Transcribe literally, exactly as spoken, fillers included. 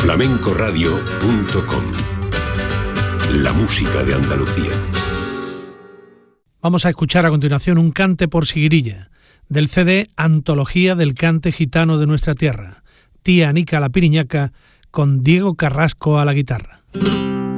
flamencoradio punto com. La música de Andalucía. Vamos a escuchar a continuación un cante por Siguirilla, del C D Antología del Cante Gitano de Nuestra Tierra, Tía Anica la Piriñaca, con Diego Carrasco a la guitarra.